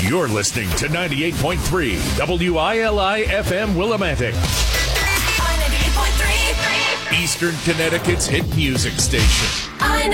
You're listening to 98.3 WILI FM Willimantic. I-98.3. Eastern Connecticut's hit music station.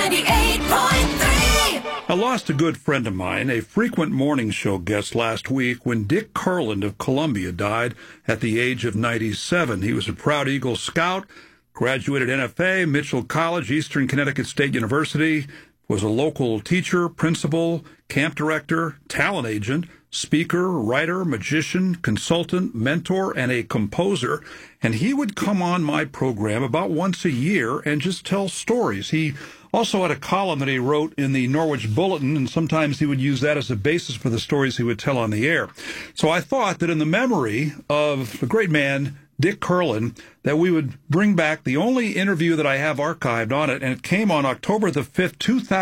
I-98.3. I lost a good friend of mine, a frequent morning show guest last week, when Dick Kurland of Columbia died at the age of 97. He was a proud Eagle Scout, graduated NFA, Mitchell College, Eastern Connecticut State University, was a local teacher, principal, camp director, talent agent, speaker, writer, magician, consultant, mentor, and a composer. And he would come on my program about once a year and just tell stories. He also had a column that he wrote in the Norwich Bulletin, and sometimes he would use that as a basis for the stories he would tell on the air. So I thought that in the memory of a great man, Dick Kurland, that we would bring back the only interview that I have archived on it, and it came on October the 5th,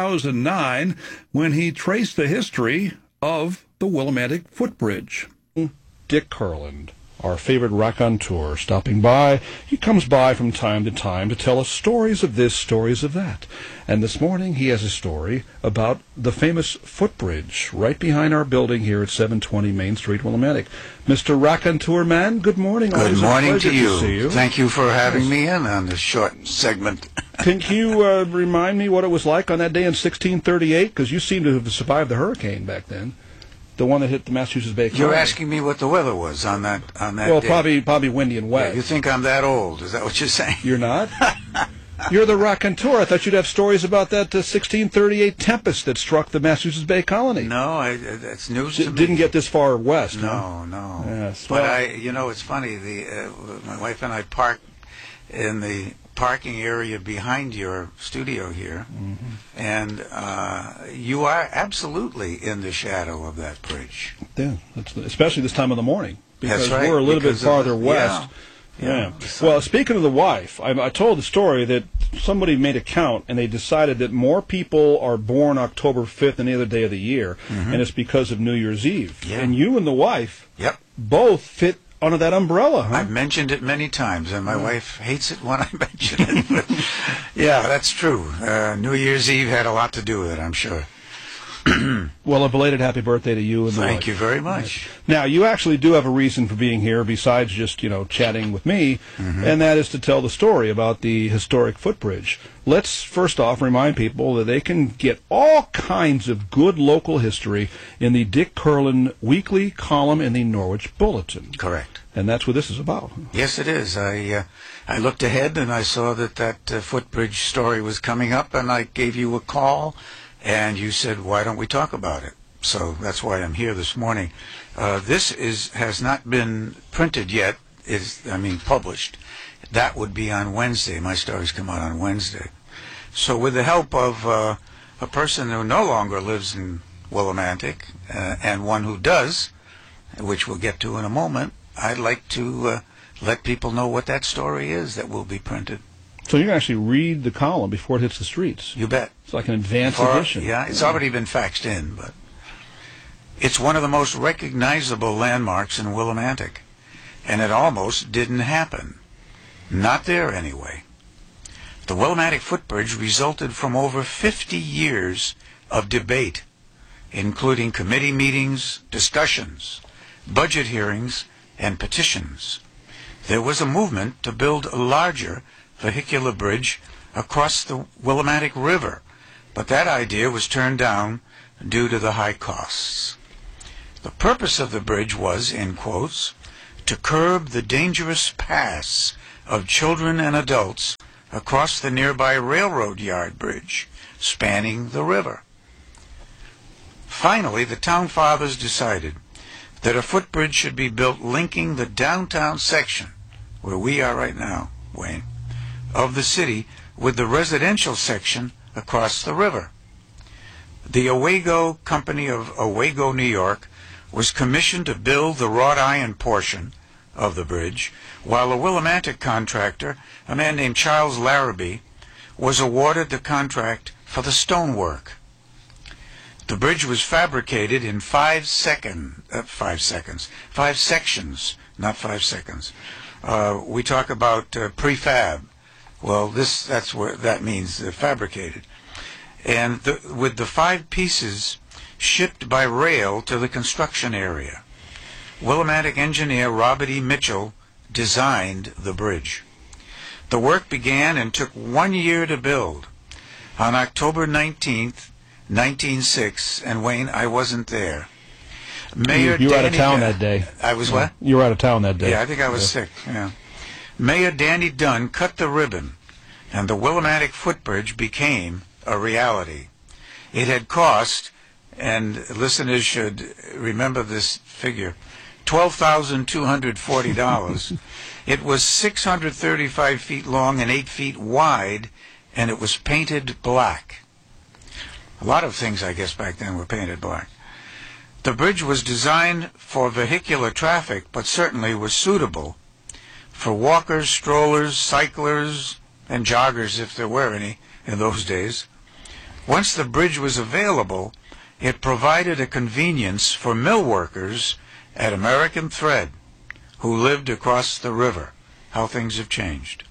2009, when he traced the history of the Willimantic Footbridge. Dick Kurland, our favorite raconteur, stopping by. He comes by from time to time to tell us stories of this, stories of that. And this morning he has a story about the famous footbridge right behind our building here at 720 Main Street, Willimantic. Mr. Raconteur Man, good morning. Good morning to you. See you. Thank you for having me in on this short segment. Can you remind me what it was like on that day in 1638? Because you seem to have survived the hurricane back then. The one that hit the Massachusetts Bay Colony. You're asking me what the weather was on that well, day. probably windy and wet. Yeah, you think I'm that old? Is that what you're saying? You're not? You're the raconteur. I thought you'd have stories about that 1638 tempest that struck the Massachusetts Bay Colony. No, that's news to me. Didn't get this far west. No, huh? no. Yes, but well, it's funny. My wife and I parked in the parking area behind your studio here, and you are absolutely in the shadow of that bridge. Yeah, especially this time of the morning, because That's right, we're a little bit farther west. Yeah. Well, speaking of the wife, I told the story that somebody made a count, and they decided that more people are born October 5th than any other day of the year, and it's because of New Year's Eve. Yeah. And you and the wife both fit under that umbrella, huh? I've mentioned it many times, and my wife hates it when I mention it. But yeah, that's true. New Year's Eve had a lot to do with it, I'm sure. Well, a belated happy birthday to you and the wife. Thank you very much. Now, you actually do have a reason for being here besides just, chatting with me, and that is to tell the story about the historic footbridge. Let's first off remind people that they can get all kinds of good local history in the Dick Kurland weekly column in the Norwich Bulletin. Correct. And that's what this is about. Yes, it is. I looked ahead and I saw that footbridge story was coming up, and I gave you a call, and you said, why don't we talk about it? So that's why I'm here this morning. This has not been printed yet, published. That would be on Wednesday. My stories come out on Wednesday. So with the help of a person who no longer lives in Willimantic, and one who does, which we'll get to in a moment, I'd like to let people know what that story is that will be printed. So you can actually read the column before it hits the streets. You bet. It's like an advanced edition. Yeah, it's already been faxed in, but it's one of the most recognizable landmarks in Willimantic, and it almost didn't happen. Not there, anyway. The Willimantic Footbridge resulted from over 50 years of debate, including committee meetings, discussions, budget hearings, and petitions. There was a movement to build a larger vehicular bridge across the Willimantic River, but that idea was turned down due to the high costs. The purpose of the bridge was, in quotes, to curb the dangerous pass of children and adults across the nearby railroad yard bridge spanning the river. Finally, the town fathers decided that a footbridge should be built linking the downtown section, where we are right now, Wayne, of the city with the residential section across the river. The Owego Company of Owego, New York, was commissioned to build the wrought iron portion of the bridge, while a Willimantic contractor, a man named Charles Larrabee, was awarded the contract for the stonework. The bridge was fabricated in 5 sections, not 5 seconds. We talk about prefab. Well, that's what that means, fabricated. And with the 5 pieces shipped by rail to the construction area. Willimantic engineer Robert E. Mitchell designed the bridge. The work began and took 1 year to build. On October 19th, 1906, and Wayne, I wasn't there. Mayor you were out of Danny town that day. I was what? You were out of town that day. Yeah, I think I was sick. Yeah. Mayor Danny Dunn cut the ribbon, and the Willimantic footbridge became a reality. It had cost, and listeners should remember this figure, $12,240. It was 635 feet long and 8 feet wide, and it was painted black. A lot of things, I guess, back then were painted black. The bridge was designed for vehicular traffic, but certainly was suitable for walkers, strollers, cyclers, and joggers, if there were any in those days. Once the bridge was available, it provided a convenience for mill workers at American Thread who lived across the river. How things have changed.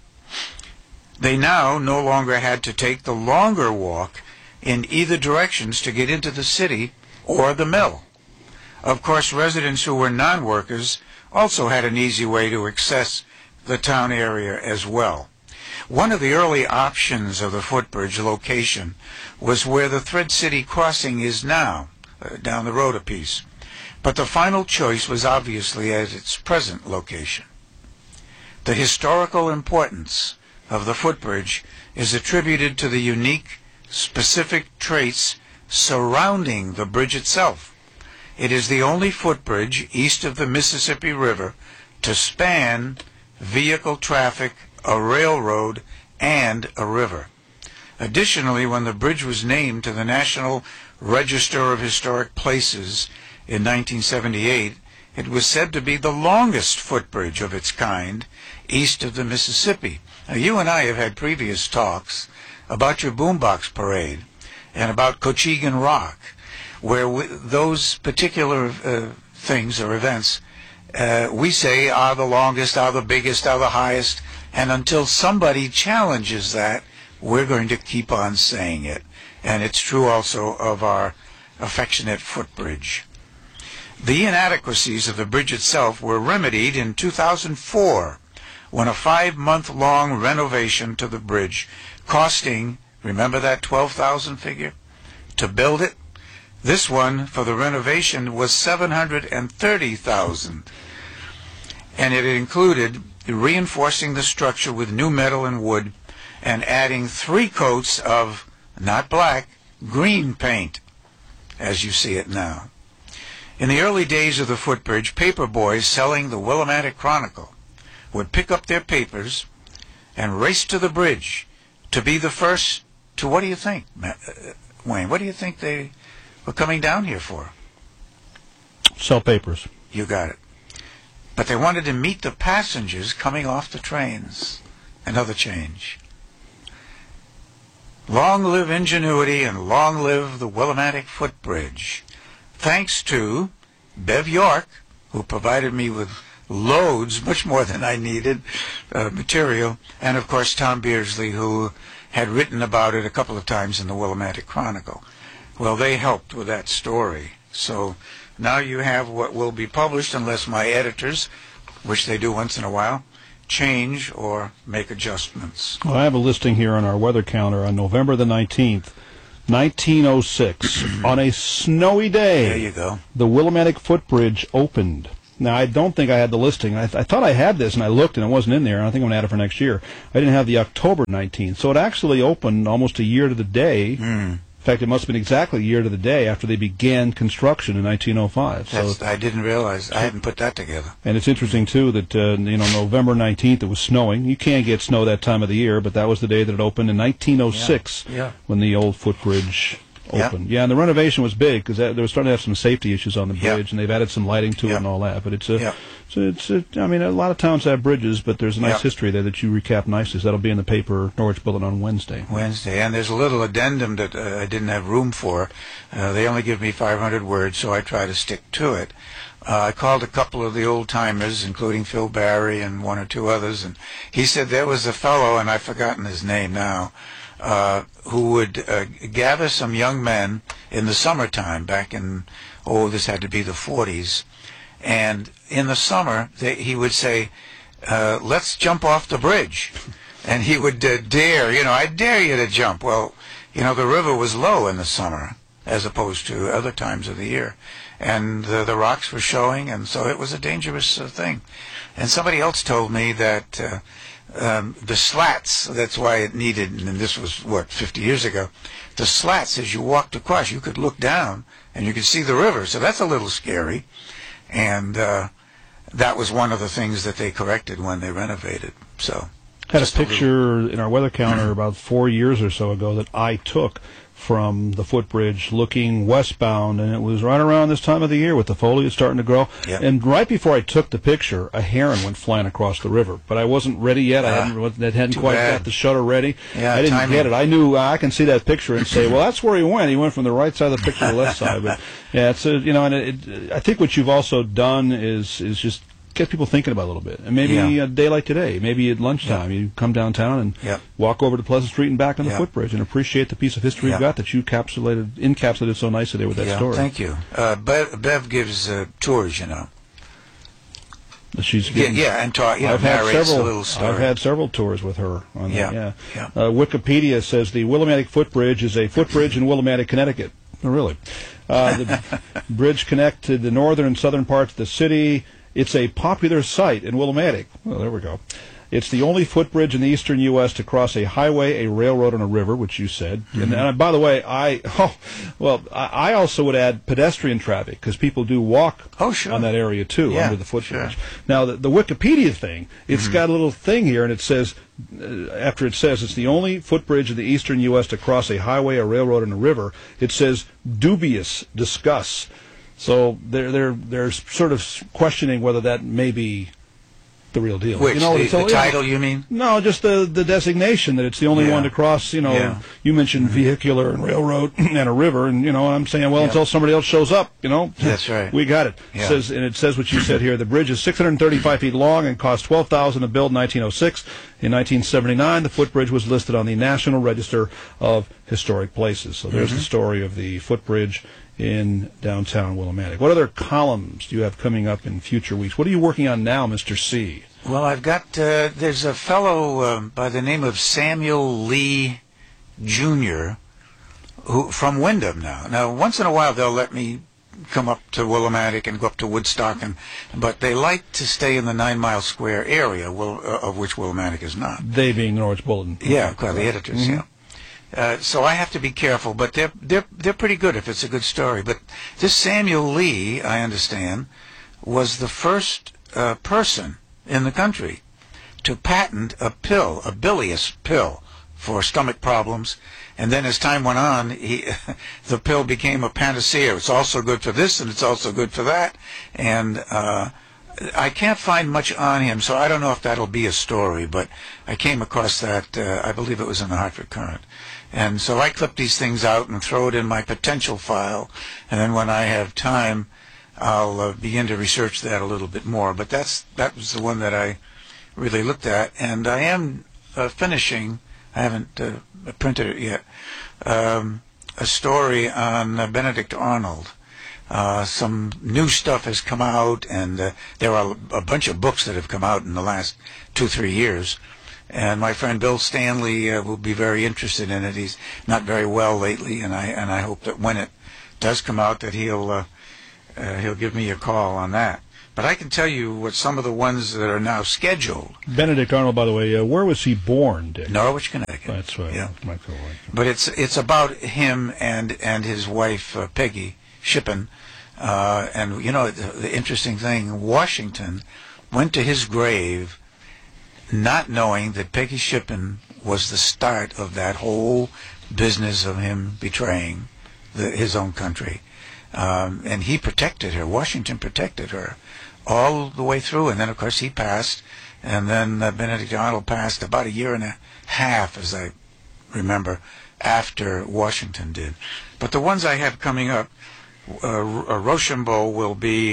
They now no longer had to take the longer walk in either directions to get into the city or the mill. Of course, residents who were non-workers also had an easy way to access the town area as well. One of the early options of the footbridge location was where the Thread City crossing is now, down the road a piece. But the final choice was obviously at its present location. The historical importance of the footbridge is attributed to the unique, specific traits surrounding the bridge itself. It is the only footbridge east of the Mississippi River to span vehicle traffic, a railroad, and a river. Additionally, when the bridge was named to the National Register of Historic Places in 1978, it was said to be the longest footbridge of its kind east of the Mississippi. Now, you and I have had previous talks about your boombox parade and about Cochigan Rock, where those particular things or events we say are the longest, are the biggest, are the highest, and until somebody challenges that, we're going to keep on saying it. And it's true also of our affectionate footbridge. The inadequacies of the bridge itself were remedied in 2004 when a 5-month-long renovation to the bridge, costing, remember that 12,000 figure, to build it? This one, for the renovation, was $730,000. And it included reinforcing the structure with new metal and wood and adding 3 coats of, not black, green paint, as you see it now. In the early days of the footbridge, paper boys selling the Willimantic Chronicle would pick up their papers and race to the bridge to be the first to, what do you think, Wayne? What do you think they were coming down here for? Sell papers. You got it. But they wanted to meet the passengers coming off the trains. Another change. Long live ingenuity and long live the Willimantic footbridge. Thanks to Bev York, who provided me with loads, much more than I needed, material, and of course Tom Beardsley, who had written about it a couple of times in the Willimantic Chronicle. Well, they helped with that story. So now you have what will be published unless my editors, which they do once in a while, change or make adjustments. Well, I have a listing here on our weather counter on November the 19th, 1906. On a snowy day, There you go. the Willimantic footbridge opened. Now, I don't think I had the listing. I thought I had this, and I looked, and it wasn't in there. And I think I'm going to add it for next year. I didn't have the October 19th. So it actually opened almost a year to the day. In fact, it must have been exactly a year to the day after they began construction in 1905. So, I didn't realize. I hadn't put that together. and it's interesting, too, that November 19th, it was snowing. You can't get snow that time of the year, but that was the day that it opened in 1906 Yeah. when the old footbridge Yeah. opened. Yeah, and the renovation was big because they were starting to have some safety issues on the Yeah. bridge, and they've added some lighting to it Yeah. and all that. But Yeah. I mean, a lot of towns have bridges, but there's a nice Yeah. history there that you recap nicely. So that'll be in the paper, Norwich Bulletin, on Wednesday. And there's a little addendum that I didn't have room for. They only give me 500 words, so I try to stick to it. I called a couple of the old-timers, including Phil Barry and one or two others, and he said there was a fellow, and I've forgotten his name now, who would gather some young men in the summertime back in, this had to be the 40s. And in the summer, he would say, let's jump off the bridge. And he would dare, I dare you to jump. Well, the river was low in the summer as opposed to other times of the year. And the rocks were showing, and so it was a dangerous thing. And somebody else told me that the slats, that's why it needed, and this was, 50 years ago, the slats, as you walked across, you could look down and you could see the river. So that's a little scary. And that was one of the things that they corrected when they renovated. So had a picture in our weather counter about 4 years or so ago that I took from the footbridge looking westbound, and it was right around this time of the year with the foliage starting to grow. Yep. And right before I took the picture, a heron went flying across the river. But I wasn't ready yet. I hadn't quite got the shutter ready. Yeah, I didn't get it. I knew I can see that picture and say, well, that's where he went. He went from the right side of the picture to the left side. But yeah, it's and I think what you've also done is just get people thinking about it a little bit. And maybe a day like today, maybe at lunchtime, you come downtown and walk over to Pleasant Street and back on the footbridge and appreciate the piece of history you've got that you encapsulated so nicely there with that story. Thank you. Bev gives tours, She's getting, and narrates a little story. I've had several tours with her on that. Wikipedia says the Willimantic Footbridge is a footbridge in Willimantic, Connecticut. Oh, really? The bridge connects to the northern and southern parts of the city. It's a popular site in Willimantic. Well, there we go. It's the only footbridge in the eastern U.S. to cross a highway, a railroad, and a river, which you said. Mm-hmm. And by the way, I also would add pedestrian traffic, because people do walk on that area, too, under the footbridge. Sure. Now, the Wikipedia thing, it's got a little thing here, and it says, after it says it's the only footbridge in the eastern U.S. to cross a highway, a railroad, and a river, it says dubious, discuss. So they're sort of questioning whether that may be the real deal. Which, the title, you mean? No, just the designation that it's the only one to cross, You mentioned vehicular and railroad and a river, and, I'm saying, until somebody else shows up, That's right. We got it. Yeah. It says what you said here. The bridge is 635 feet long and cost $12,000 to build in 1906. In 1979, the footbridge was listed on the National Register of Historic Places. So there's the story of the footbridge in downtown Willimantic. What other columns do you have coming up in future weeks? What are you working on now, Mr. C? Well, I've got, there's a fellow by the name of Samuel Lee Jr., who from Wyndham now. Now, once in a while they'll let me come up to Willimantic and go up to Woodstock, but they like to stay in the 9 Mile Square area, of which Willimantic is not. They being the Norwich Bulletin. Yeah, the editors, so I have to be careful, but they're pretty good if it's a good story. But this Samuel Lee, I understand, was the first person in the country to patent a pill, a bilious pill, for stomach problems. And then as time went on, the pill became a panacea. It's also good for this, and it's also good for that. And I can't find much on him, so I don't know if that'll be a story. But I came across that, I believe it was in the Hartford Courant. And so I clip these things out and throw it in my potential file, and then when I have time, I'll begin to research that a little bit more. But that was the one that I really looked at, and I am finishing, I haven't printed it yet, a story on Benedict Arnold. Some new stuff has come out, and there are a bunch of books that have come out in the last 2-3 years. And my friend Bill Stanley will be very interested in it. He's not very well lately, and I hope that when it does come out that he'll give me a call on that. But I can tell you what some of the ones that are now scheduled. Benedict Arnold, by the way, where was he born, Dick? Norwich, Connecticut. That's right. Yeah. But it's about him and his wife Peggy Shippen. And the interesting thing, Washington went to his grave not knowing that Peggy Shippen was the start of that whole business of him betraying his own country. And he protected her. Washington protected her all the way through. And then, of course, he passed. And then Benedict Arnold passed about 1.5 years, as I remember, after Washington did. But the ones I have coming up, Rochambeau will be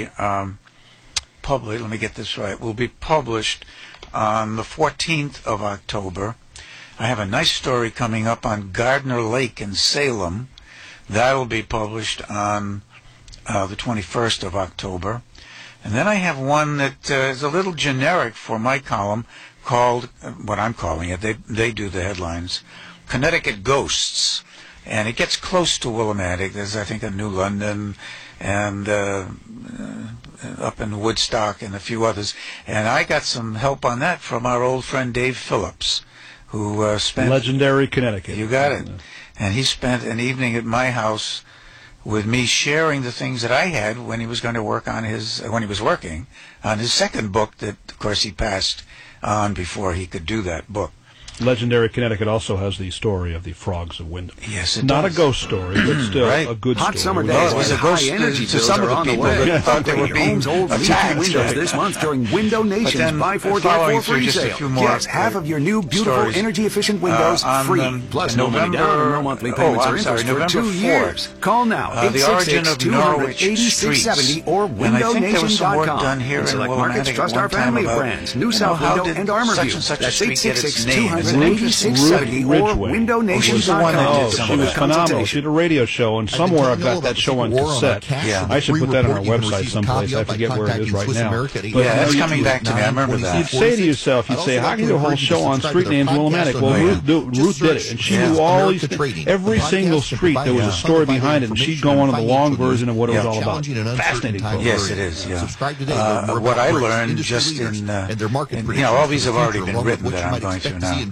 published, let me get this right, will be published on the 14th of October. I have a nice story coming up on Gardner Lake in Salem. That'll be published on the 21st of October. And then I have one that is a little generic for my column called, what I'm calling it, they do the headlines, Connecticut Ghosts. And it gets close to Willimantic. There's, I think, a New London and up in Woodstock and a few others. And I got some help on that from our old friend Dave Phillips, who spent... Legendary Connecticut. You got it. And he spent an evening at my house with me sharing the things that I had when he was going to work on when he was working on his second book that, of course, he passed on before he could do that book. Legendary Connecticut also has the story of the frogs of Wyndham. Yes, it Not does. a ghost story, but still Right. a good Hot story. summer Well, days it was with a ghost high energy to bills some of are the on the people way. that thought they were Upgrade your being home's old leaky attacked. windows this month during Window Nation's then Buy 4 Get following 4 through free just a sale. few more, Yes, half of your new beautiful stories. energy-efficient windows On, free. Plus no money down and no monthly payments or interest for November 2 4th. years. Call now, The origin of Norwich 866-200-8670 or And I think there was some work windowNation.com. done here in Select Willimantic markets at trust one our time family of about, brands. New you know, South how Window did and Armorview. such and such a That's street get its name? It's 866-200-8670 or Ridgeway. She's the one that windowNation.com. did some She of was that. phenomenal. She did a radio show, and somewhere I've got that show on cassette. Yeah. I should put that on our website someplace. I forget where it is right now. But, Yeah, that's coming back to me. I remember that. You'd say to yourself, you'd say, how can you do a whole show on street names in Willimantic? Well, Ruth did it, and she knew all these things. Every single street, there was a story behind it, and she'd go on to the long version of what it was all about. Fascinating book. Yes, it is. Yeah. What I learned just in, all these have already been written that I'm going through now.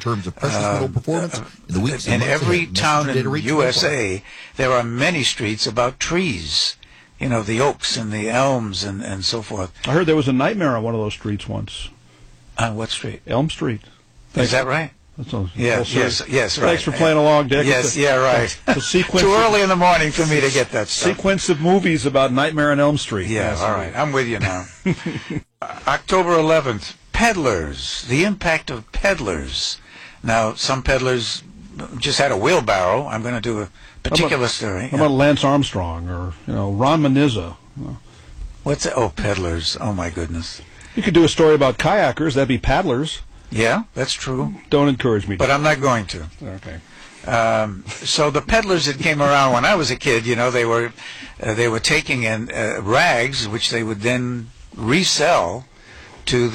In every town in the USA, there are many streets about trees. You know, the oaks and the elms and so forth. I heard there was a nightmare on one of those streets once. On what street? Elm Street. Is that right? That's a Yeah, whole yes, series. yes, right. Thanks for playing along, Dick. Yes, yeah, right. The sequence Too early in the morning for me to get that stuff. Sequence of movies about Nightmare on Elm Street. Yeah, all right. I'm with you now. October 11th, peddlers. The impact of peddlers. Now, some peddlers just had a wheelbarrow. I'm going to do a particular story. How about Lance Armstrong or Ron Manizza? What's that? Oh, peddlers. Oh, my goodness. You could do a story about kayakers. That'd be paddlers. Yeah, that's true. Don't encourage me. But I'm not going to. Okay. So the peddlers that came around when I was a kid, they were taking in rags, which they would then resell to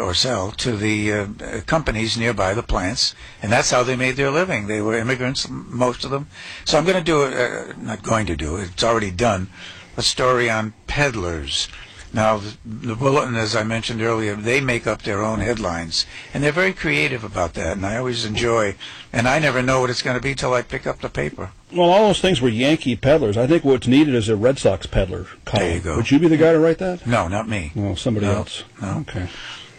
the companies nearby, the plants, and that's how they made their living. They were immigrants, most of them. So I'm going to do not going to do it. It's already done. A story on peddlers. Now, the Bulletin, as I mentioned earlier, they make up their own headlines, and they're very creative about that, and I always enjoy, and I never know what it's going to be till I pick up the paper. Well, all those things were Yankee peddlers. I think what's needed is a Red Sox peddler column. There you go. Would you be the guy to write that? No, not me. No, somebody else. No. Okay.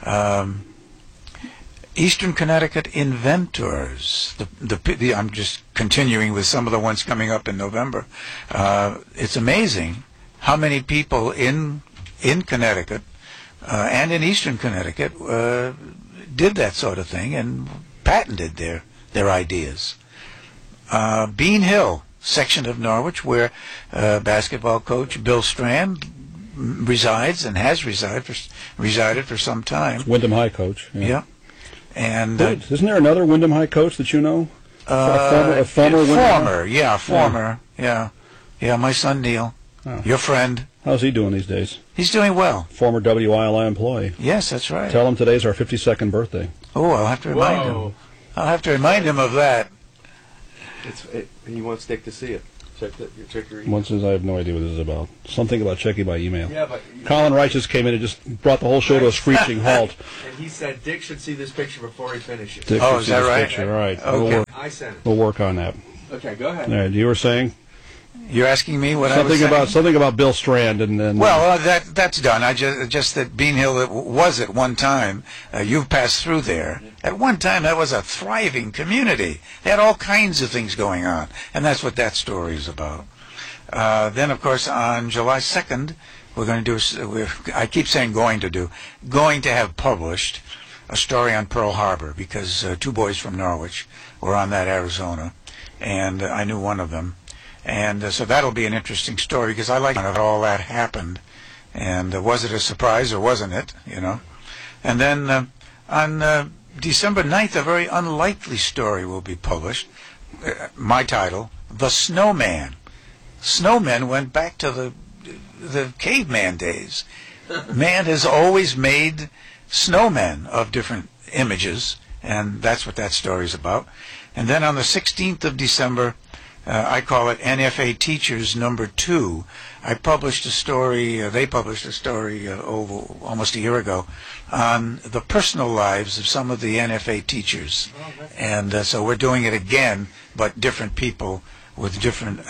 Eastern Connecticut inventors. I'm just continuing with some of the ones coming up in November. It's amazing how many people in Connecticut and in Eastern Connecticut did that sort of thing and patented their ideas. Bean Hill, section of Norwich, where basketball coach Bill Strand resides and has resided for some time. Wyndham High coach. Yeah. And isn't there another Wyndham High coach that you know? A former Yeah, my son Neil, your friend. How's he doing these days? He's doing well. Former WILI employee. Yes, that's right. Tell him today's our 52nd birthday. Oh, I'll have to remind him. I'll have to remind him of that. He wants Dick to see it. Check your email. One says, I have no idea what this is about. Something about checking by email. Yeah, but Colin Wright just came in and just brought the whole show to a screeching halt. And he said Dick should see this picture before he finishes. Dick Oh, should is see that this right? picture. All right. Okay. I sent it. We'll work on that. Okay, go ahead. All right. You were saying You're asking me what I was saying? something about Bill Strand and Well, that's done. I just that Bean Hill was at one time. You've passed through there. At one time, that was a thriving community. They had all kinds of things going on, and that's what that story is about. Then, of course, on July 2nd, we're going to do. I keep saying going to have published a story on Pearl Harbor because two boys from Norwich were on that Arizona, and I knew one of them. And so that'll be an interesting story because I like how all that happened. And was it a surprise or wasn't it? And then on December 9th, a very unlikely story will be published. My title, The Snowman. Snowmen went back to the caveman days. Man has always made snowmen of different images, and that's what that story's about. And then on the 16th of December, I call it NFA Teachers number 2. I published a story, they published a story almost a year ago on the personal lives of some of the NFA teachers. And so we're doing it again, but different people with different,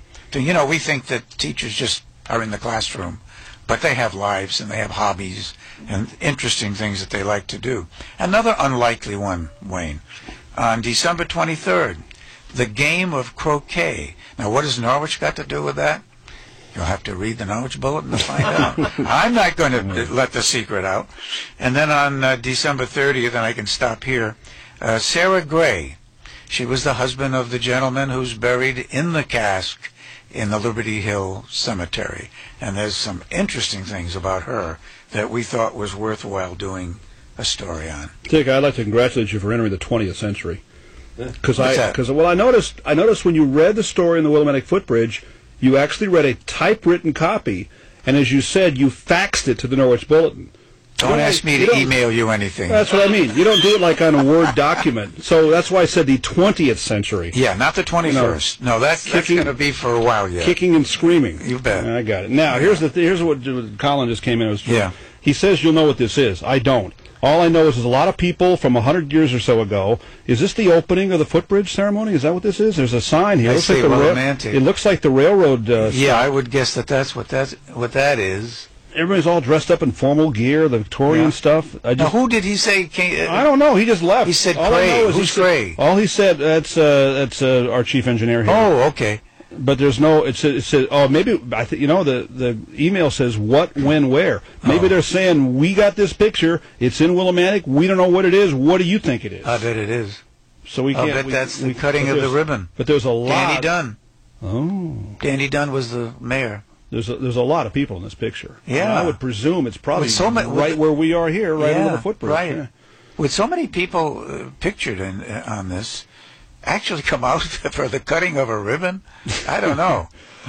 we think that teachers just are in the classroom, but they have lives and they have hobbies and interesting things that they like to do. Another unlikely one, Wayne, on December 23rd, the game of croquet. Now, what has Norwich got to do with that? You'll have to read the Norwich Bulletin to find out. I'm not going to let the secret out. And then on December 30th, and I can stop here, Sarah Gray. She was the husband of the gentleman who's buried in the cask in the Liberty Hill Cemetery. And there's some interesting things about her that we thought was worthwhile doing a story on. Dick, I'd like to congratulate you for entering the 20th century. Because I noticed when you read the story in the Willimantic Footbridge, you actually read a typewritten copy, and as you said, you faxed it to the Norwich Bulletin. Don't ask me to email you anything. That's what I mean. You don't do it like on a Word document. So that's why I said the 20th century. Yeah, not the 21st. No, that's going to be for a while yet. Kicking and screaming. You bet. I got it. Now, here's what Colin just came in. He says you'll know what this is. I don't. All I know is there's a lot of people from 100 years or so ago. Is this the opening of the footbridge ceremony? Is that what this is? There's a sign here. It looks like the railroad. Yeah, I would guess that's what that is. Everybody's all dressed up in formal gear, the Victorian stuff. Now, who did he say came? I don't know. He just left. He said Cray. Who's Cray? All he said, that's our chief engineer here. Oh, okay. But there's no, it says, oh, maybe, the email says what, when, where. Maybe they're saying, we got this picture, it's in Willimantic, we don't know what it is, what do you think it is? I bet it is. So we can't. I bet that's the cutting of the ribbon. But there's a lot. Dandy Dunn. Oh. Dandy Dunn was the mayor. There's a lot of people in this picture. Yeah. And I would presume it's probably right where we are here, right over the footbridge. Right. Yeah. With so many people pictured on this, actually come out for the cutting of a ribbon? I don't know.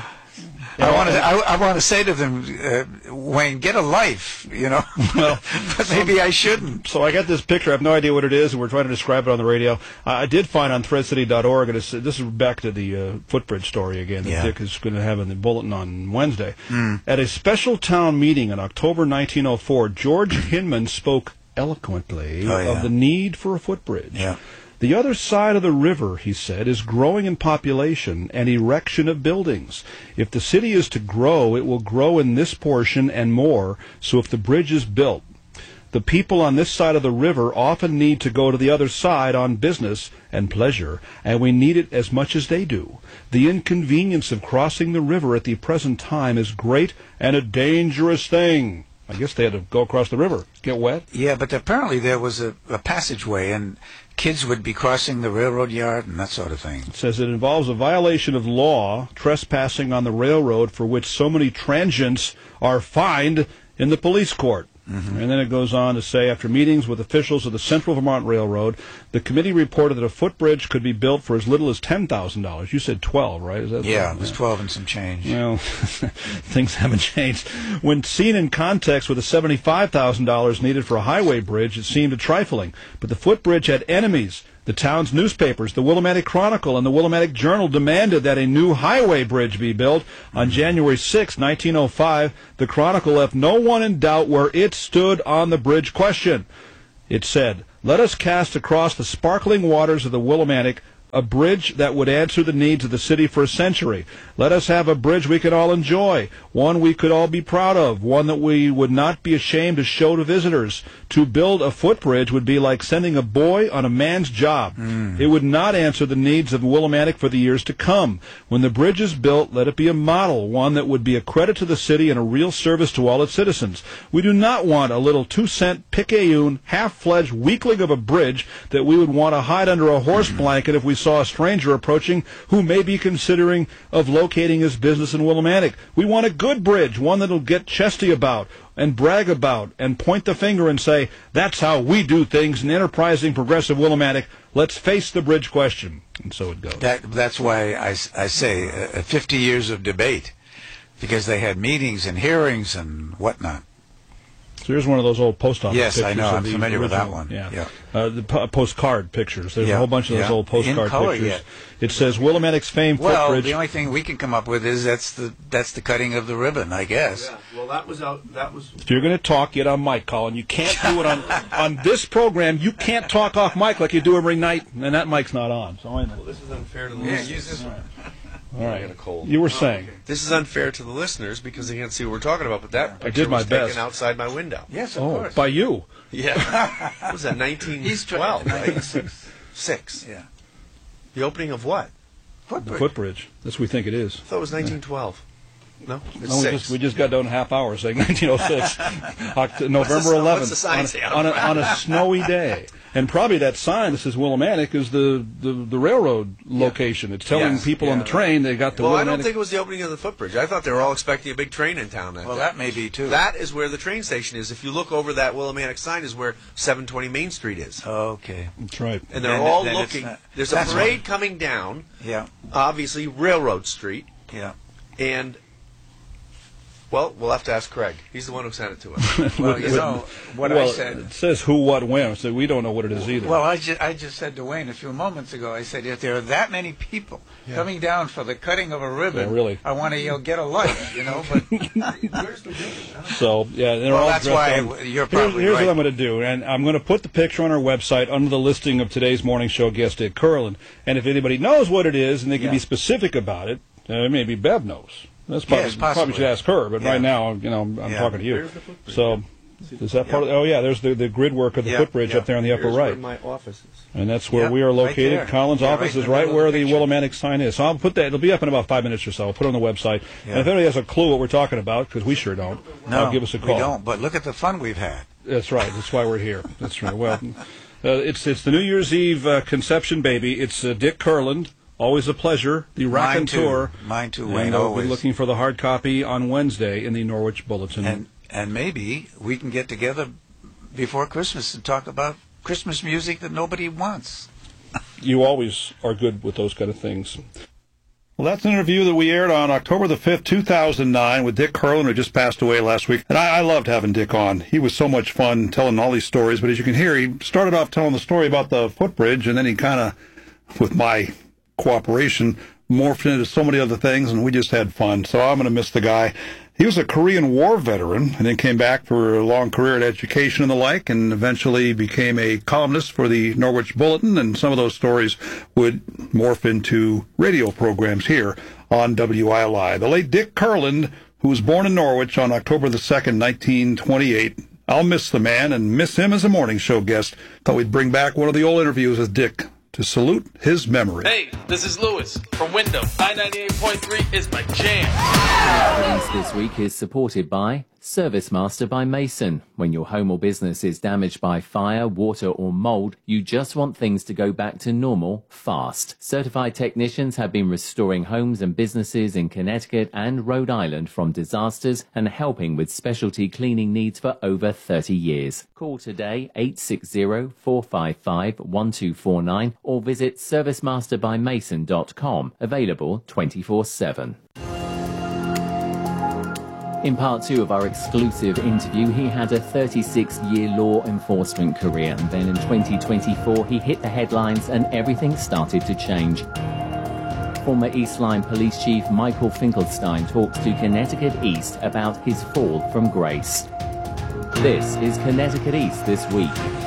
I want to say to them, Wayne, get a life, Well, but maybe I shouldn't. So I got this picture. I have no idea what it is, and we're trying to describe it on the radio. I did find on threadcity.org, and this is back to the footbridge story again that Dick is going to have in the bulletin on Wednesday. At a special town meeting in October 1904, George Hinman spoke eloquently of the need for a footbridge. Yeah. The other side of the river, he said, is growing in population and erection of buildings. If the city is to grow, it will grow in this portion and more, so if the bridge is built. The people on this side of the river often need to go to the other side on business and pleasure, and we need it as much as they do. The inconvenience of crossing the river at the present time is great and a dangerous thing. I guess they had to go across the river, get wet. Yeah, but apparently there was a passageway, and kids would be crossing the railroad yard and that sort of thing. It says it involves a violation of law, trespassing on the railroad, for which so many transients are fined in the police court. And then it goes on to say, after meetings with officials of the Central Vermont Railroad, the committee reported that a footbridge could be built for as little as $10,000. You said 12, right? Is that it was 12 and some change. Well, things haven't changed. When seen in context with the $75,000 needed for a highway bridge, it seemed trifling. But the footbridge had enemies. The town's newspapers, the Willimantic Chronicle and the Willimantic Journal, demanded that a new highway bridge be built. On January 6, 1905, the Chronicle left no one in doubt where it stood on the bridge question. It said, "Let us cast across the sparkling waters of the Willimantic a bridge that would answer the needs of the city for a century. Let us have a bridge we could all enjoy, one we could all be proud of, one that we would not be ashamed to show to visitors. To build a footbridge would be like sending a boy on a man's job. It would not answer the needs of Willimantic for the years to come. When the bridge is built, let it be a model, one that would be a credit to the city and a real service to all its citizens. We do not want a little 2-cent picayune, half-fledged weakling of a bridge that we would want to hide under a horse blanket if we saw a stranger approaching who may be considering of locating his business in Willimantic. We want a good bridge, one that'll get chesty about and brag about and point the finger and say, that's how we do things in enterprising, progressive Willimantic. Let's face the bridge question. And so it goes. That's why I say 50 years of debate, because they had meetings and hearings and whatnot. So here's one of those old post office pictures. Yes, I know. I'm familiar with that original- one. Yeah. The postcard pictures. There's Yeah, a whole bunch of those yeah. old postcard In color pictures. yet. It says Willimantic's famed Well, footbridge. the only thing we can come up with is that's the cutting of the ribbon, I guess. Yeah. Well, that was out. That was. If you're going to talk, get on mic, Colin. You can't do it on this program. You can't talk off mic like you do every night, and that mic's not on. So I know. Well, this is unfair to the Yeah, listeners. use this one. All right. I got a cold. You were saying. This is unfair to the listeners because they can't see what we're talking about. But that picture did my was best. taken outside my window. Yes, of Oh, course. by you. Yeah. What was that? 1912, right? 6. Yeah. The opening of what? The footbridge. That's what we think it is. I thought it was 1912. No, it's No, 6. we just got done a half hour saying 1906, November 11th, what's the sign say on a snowy day. And probably that sign that says Willimantic is the railroad location. It's telling Yes, people on the train they got the Well, Willimantic. I don't think it was the opening of the footbridge. I thought they were all expecting a big train in town. Well, that may be, too. That is where the train station is. If you look over that Willimantic sign is where 720 Main Street is. Okay. That's right. And they're Then- all then it's looking. not- There's a that's parade coming down, Yeah. obviously Railroad Street, Yeah. and, well, we'll have to ask Craig. He's the one who sent it to us. Well, you know what I said. It says who, what, when. So we don't know what it is either. Well, I just said to Wayne a few moments ago, I said, if there are that many people coming down for the cutting of a ribbon, Yeah, really. I want to yell, get a life, you know. But So, yeah, they're Well, all that's dressed why on- you're probably Here's right. what I'm going to do, and I'm going to put the picture on our website under the listing of today's morning show guest, Dick Curlin. And if anybody knows what it is and they can be specific about it, maybe Bev knows. That's probably, Yes, possibly. probably should ask her, but Yeah. right now, I'm Yeah. talking to you. There's the footbridge. So, is that part of? Oh, yeah. There's the grid work of the Yeah, footbridge yeah. up there on the upper Here's right, where my office is. and that's where Yeah, we are right located. there. Colin's Yeah, office right in is the right middle where of the the picture. Willimantic sign is. So I'll put that. It'll be up in about 5 minutes or so. I'll put it on the website. Yeah. And if anybody has a clue what we're talking about, because we sure don't, no, give us a call. we don't. But look at the fun we've had. That's right. That's why we're here. That's right. Well, it's the New Year's Eve conception baby. It's Dick Curland. Always a pleasure. The raconteur. Mine too, And Wayne, we'll always. be looking for the hard copy on Wednesday in the Norwich Bulletin. And maybe we can get together before Christmas and talk about Christmas music that nobody wants. You always are good with those kind of things. Well, that's an interview that we aired on October the 5th, 2009 with Dick Curlin, who just passed away last week. And I loved having Dick on. He was so much fun telling all these stories. But as you can hear, he started off telling the story about the footbridge, and then he kind of, with my cooperation, morphed into so many other things, and we just had fun. So I'm going to miss the guy. He was a Korean War veteran and then came back for a long career in education and the like, and eventually became a columnist for the Norwich Bulletin, and some of those stories would morph into radio programs here on WILI. The late Dick Curland, who was born in Norwich on October the 2nd, 1928. I'll miss the man and miss him as a morning show guest. Thought we'd bring back one of the old interviews with Dick to salute his memory. Hey, this is Lewis from Window. I-98.3 is my jam. News this week is supported by Service Master by Mason. When your home or business is damaged by fire, water or mold, you just want things to go back to normal fast. Certified technicians have been restoring homes and businesses in Connecticut and Rhode Island from disasters and helping with specialty cleaning needs for over 30 years. Call today 860-455-1249 or visit servicemasterbymason.com. Available 24/7. In part 2 of our exclusive interview, he had a 36-year law enforcement career, and then in 2024 he hit the headlines and everything started to change. Former Eastline Police Chief Michael Finkelstein talks to Connecticut East about his fall from grace. This is Connecticut East This Week.